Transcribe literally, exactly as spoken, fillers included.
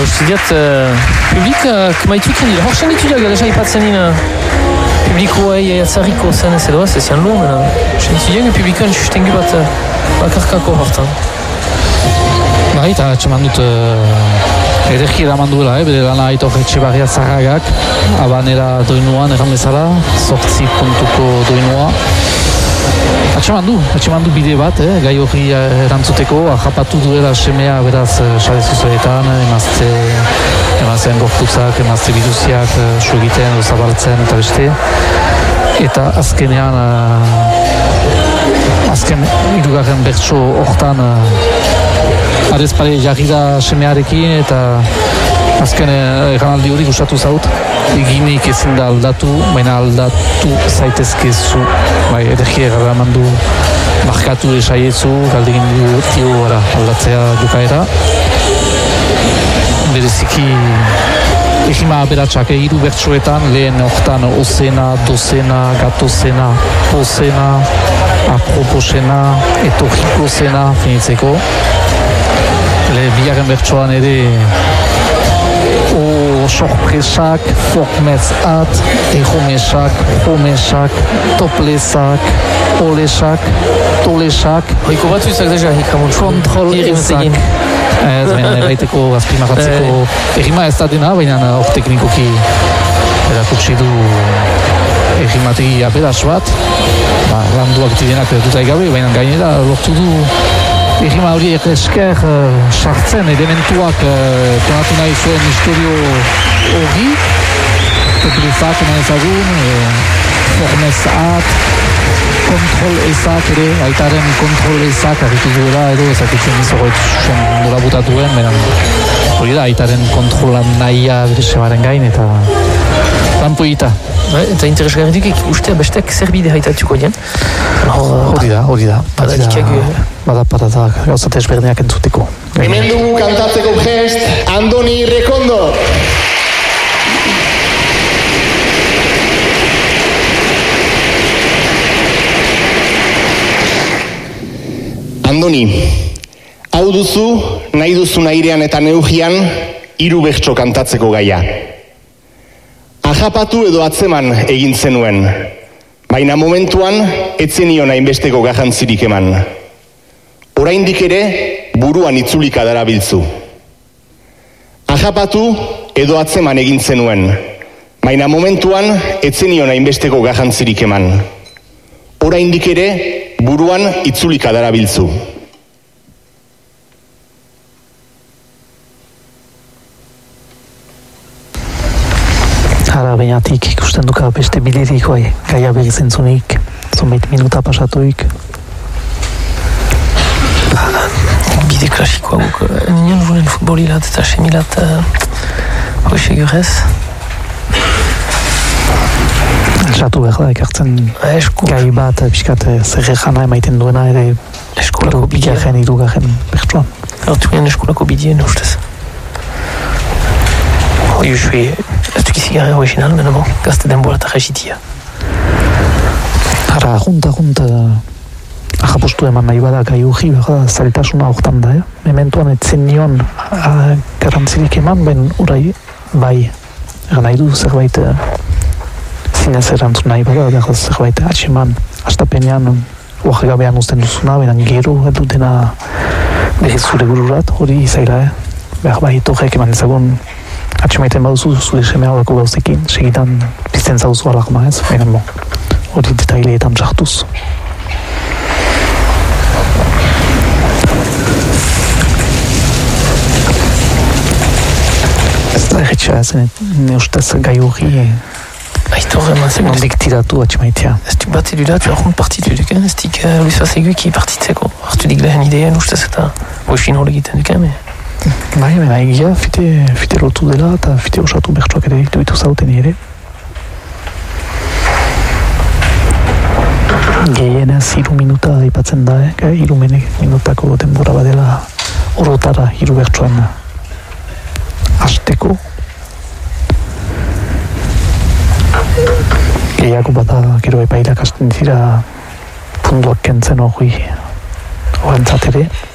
uste diat, publikak maituken dira. Hor sen dituak, deja ipatzen dina publikoai aiatzarriko zen ez edo, ez ezian luen, sen dituak publikoan sustengu bat bakarkako hortan. Bai, eta atxeman dut ederki eraman duela, eh? Bere lana Aitor Etxebarria Zarragak, abanera doinuan, erran bezala, sortzi puntuko doinua. Atxeman du, atxeman du bide bat, eh? Gai hori erantzuteko, ahapatu duela semea beraz sare sozialetan, emazte, emazteen gorputzak, emazte biduziak, su egiten, zabaltzen eta beste. Eta azkenean, azken hirugarren bertso hortan, Arez pare jarri da semearekin eta azken erranaldi hori gustatu zaut. Eginik ezin da aldatu, baina aldatu zaitezkezu. Bai, ederki erraman du markatu esaietzu, galdegin du tio gara aldatzea dukaera. Bereziki egima aberatxak hiru bertsoetan, lehen hortan ozena, dozena, gatozena, pozena, aproposena, etorrikozena finitzeko. Le bigarren bertsoan ere o sorpresak, formezat, erromesak, promesak, toplesak, olesak, tolesak. Hoiko batzu izak deja hikamun. Kontrol ezak. Ez, baina erraiteko, azpimarratzeko. Errima ez da dena, baina hor teknikoki erakutsi du errimategi aperaz bat. Landuak direnak dutai gabe, baina gainera lortu du Egima horiek esker sartzen uh, elementuak uh, tonatu nahi zuen misterio hori. Toplezak eman ezagun, uh, formezat, kontrol ezak ere, aitaren kontrol ezak arritu duela edo ezakitzen izogoet zuen nola butatuen, beran hori da, aitaren kontrolan nahia sebaren gain eta lanpoita. Eta interesgarritik uste bestek zerbide haitatuko dien. Hori da, hori da. Bada parada gauzat ezberdinak entzuteko. Hemen dugu kantatzeko gest, Andoni Rekondo. Andoni, hau duzu, nahi duzun airean eta neugian, hiru bertso kantatzeko gaia. Ajapatu edo atzeman egin zenuen, baina momentuan etzenion hainbesteko garrantzirik eman. Oraindik ere buruan itzulika darabiltzu. Ajapatu edo atzeman egin zenuen, baina momentuan etzenion hainbesteko garrantzirik eman. Oraindik ere buruan itzulika darabiltzu. Hara bainatik ikusten duka beste biderik bai, gaia berriz entzunik, zonbait minuta pasatuik. Bide klasikoa guk, nion julen futbolilat eta semilat hoxe gurez. Esatu behar da, ekartzen gai bat, piskat zerre jana emaiten duena ere eskolako bidearen irugarren bertuan. Hortuinen eskolako bideen ustez. Hoi usui, ez dukizik gare original, mena bon, gazte denbora eta jazitia. Hara, junta, junta, ahapostu eman nahi bada gai uji, behar zaitasuna hortan da, eh? Mementuan etzen nion garantzirik eman, ben urai, bai, eran nahi du zerbait zinez erantzun nahi bada, behar zerbait atxeman, astapenean, uaxe gabean uzten duzuna, beran gero edu dena berriz zure bururat, hori izaila, eh? Behar bai, torrek eman ezagun, atxemaiten baduzu zure semea horako gauzekin, segitan pizten zauzu alakma ez, baina bon, hori detaileetan sartuz. Ez da erretxa zen, ne ustez gai hori Aitor, eman nondik tiratu atxemaitea. Ez duk bat elulat, ahont partitu duken, ez dik Luis Fasegui partitzeko, hartu dik lehen ideen ustez eta hoxin hori egiten duken, me... Bai, baina egia, fite, fite lotu dela eta fite osatu bertsoak ere ditu zauten ere. Gehienez hiru minuta aipatzen da, eh? Hiru minutako denbora badela orotara hiru bertsoen hasteko. Gehiago bada gero epaileak hasten dira puntuak kentzen hori horrentzat ere.